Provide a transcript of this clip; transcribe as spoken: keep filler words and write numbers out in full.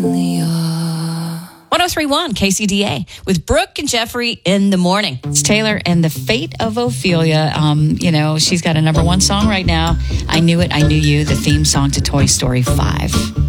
one oh three point one K C D A with Brooke and Jeffrey in the morning. It's Taylor and the Fate of Ophelia. Um, you know, she's got a number one song right now. I Knew It, I Knew You, the theme song to Toy Story five.